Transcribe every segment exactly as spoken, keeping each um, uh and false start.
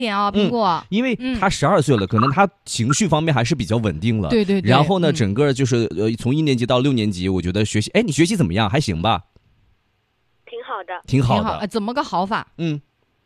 点啊，苹果、 嗯，因为他十二岁了、嗯，可能他情绪方面还是比较稳定了。 对对对。 然后呢， 嗯、 整个就是呃，从一年级到六年级，我觉得学习，哎，你学习怎么样？还行吧？ 挺好的， 挺好的。 好呃、怎么个好法？ 嗯，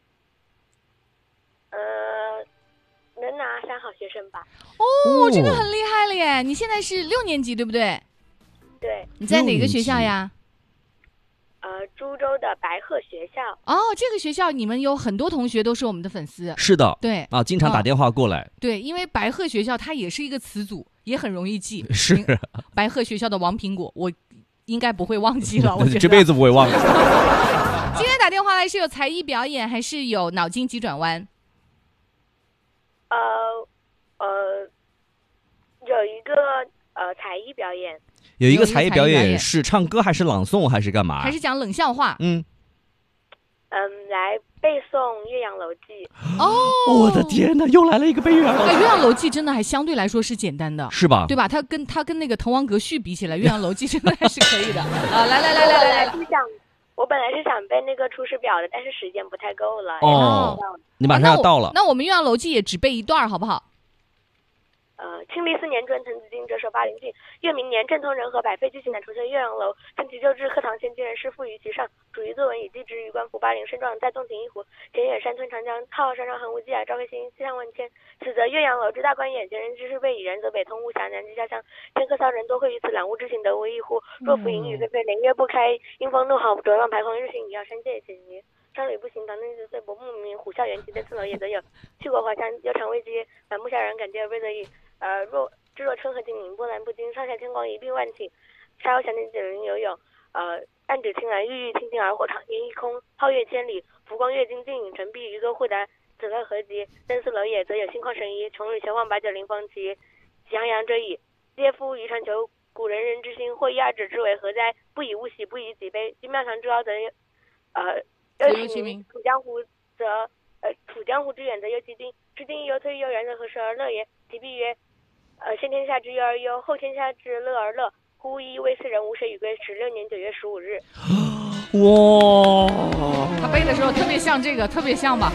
呃，能拿三好学生吧。 哦，这个很厉害了耶！你现在是六年级，对不对？ 对。 你在哪个学校呀？ 呃，株洲的白鹤学校。 哦，这个学校你们有很多同学都是我们的粉丝。 是的， 对啊，经常打电话过来。 哦、对，因为白鹤学校它也是一个词组，也很容易记。 是。 白鹤学校的王苹果，我应该不会忘记了，我觉得这辈子不会忘记。 今天打电话来是有才艺表演，还是有脑筋急转弯？ 呃呃，有一个呃才艺表演。 有一个才艺表演是唱歌还是朗诵还是干嘛？ 还是讲冷笑话？ 嗯嗯，来背诵《岳阳楼记》。 哦， 我的天哪，又来了一个背岳阳楼记。 岳阳楼记真的还相对来说是简单的， 是吧？ 对吧？它跟它跟那个《滕王阁序》比起来，岳阳楼记真的还是可以的。啊，来来来来来来， 我本来是想背那个《出师表》的，但是时间不太够了。 哦，你马上要到了。 那我们岳阳楼记也只背一段，好不好？ 呃，庆历四年春，滕子京谪守巴陵郡。越明年，政通人和，百废俱兴，乃重修岳阳楼。趁其旧制，课堂先进人师赋于其上。主于作文以记之于官府巴陵胜状，再纵挺一湖。前远山村长江，浩浩山上横无际霭，朝黑星西上万千。此则岳阳楼之大观也。前人之事备以人，则北通巫峡，南极家乡。天客骚人多会于此，览物之行，得无一乎？若夫淫雨霏霏，连月不开，阴风怒号，浊浪排风，日行一要，山界险夷。商旅不行，唐内之岁，伯木名，虎啸元气，在四楼也则有。去过华山，悠长未接，满目遐然，感皆而未得已。呃，若至若春和静明，波澜不惊，上下天光一并万顷。沙鸥翔点，九人游泳。呃，暗指青蓝，郁郁青青而火场，烟一空，皓月千里，浮光跃金，静影沉璧，渔歌互答，此乐何极？登四楼也，则有星旷神怡，重日玄望，把酒临风齐，喜洋洋者矣。嗟夫！余传求古人人之心，或一二者之为何哉？不以物喜，不以己悲。今庙堂之高则，呃，忧其民；处江湖则，呃，处江湖之远则忧其君。至今亦犹退亦犹然，则何时而乐也？其必曰：呃，先天下之忧而忧，后天下之乐而乐。忽一为四人，无谁与归。十六年九月十五日。 哇！ 他背的时候特别像这个，特别像吧？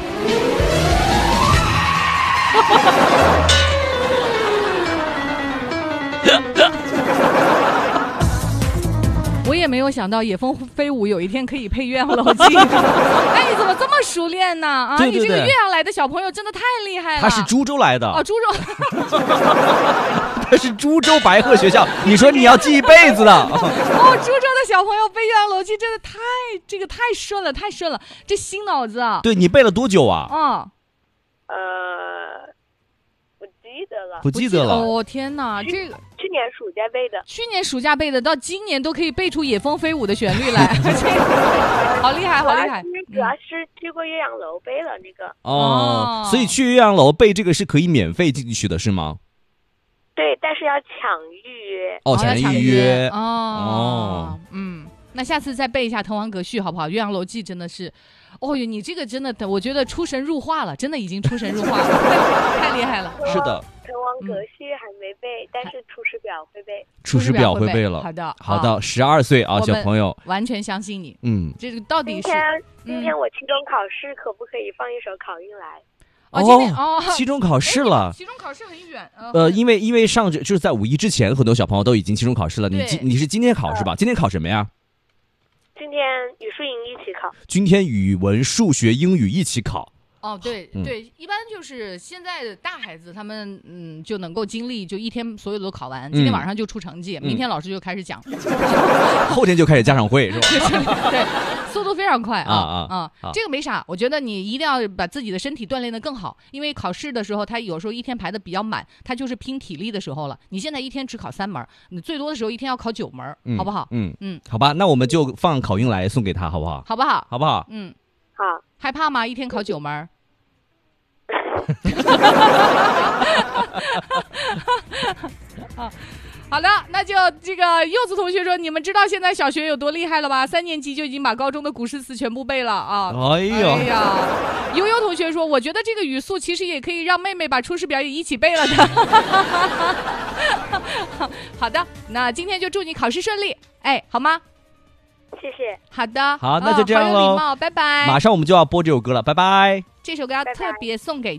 我也没有想到野蜂飞舞有一天可以配岳阳楼记。哎，你怎么这么熟练呢？啊， 对对对， 你这个岳阳来的小朋友真的太厉害了。 他是株洲来的。 哦，株洲。 他是株洲白鹤学校。你说你要记一辈子的。 哦，株洲的小朋友背岳阳楼记真的太这个太顺了，太顺了，这新脑子啊。 对，你背了多久啊？ 嗯， 呃。不记得了， 不记得了。 哦天哪，这个去年暑假背的， 去年暑假背的，到今年都可以背出野蜂飞舞的旋律来，好厉害，好厉害！ 主要是去过岳阳楼背了那个。 哦，所以去岳阳楼背这个是可以免费进去的，是吗？ 对，但是要抢预约。 哦，抢预约。 哦哦，嗯，那下次再背一下《滕王阁序》好不好？岳阳楼记真的是。哦哟，你这个真的，我觉得出神入化了，真的已经出神入化了，太厉害了。 是的， 滕王阁序还没背，但是出师表会背。 出师表会背了。 好的， 好的，十二岁啊，小朋友， 完全相信你。 嗯， 这个到底是今天今天我期中考试，可不可以放一首《考运来》？ 哦，今天哦， 期中考试了。 期中考试很远。 呃，因为因为上就是在五一之前，很多小朋友都已经期中考试了。你今你是今天考是吧？今天考什么呀？ 今天语数英一起考， 今天语文、数学、英语一起考。 哦，对、嗯、对，一般就是现在的大孩子他们嗯就能够经历就一天所有的都考完，今天晚上就出成绩，嗯、明天老师就开始讲，嗯、 后天就开始家长会是吧？ 对，速度非常快啊啊 啊, 啊, 啊！这个没啥，我觉得你一定要把自己的身体锻炼得更好，因为考试的时候他有时候一天排的比较满，他就是拼体力的时候了。你现在一天只考三门，你最多的时候一天要考九门，嗯、好不好？ 嗯嗯，好吧，那我们就放考运来送给他，好不好？ 好不好？ 好不好？ 嗯， 好。 害怕吗？一天考九门？啊，好的，那就这个柚子同学说，你们知道现在小学有多厉害了吧？三年级就已经把高中的古诗词全部背了啊！ 哎呀， 哎呀，悠悠同学说，我觉得这个语速其实也可以让妹妹把《出师表》也一起背了的。好的，那今天就祝你考试顺利，哎，好吗？ 谢谢。 好的， 好，那就这样喽、 喽、 好有礼貌，拜拜。 马上我们就要播这首歌了，拜拜。 这首歌要拜拜特别送给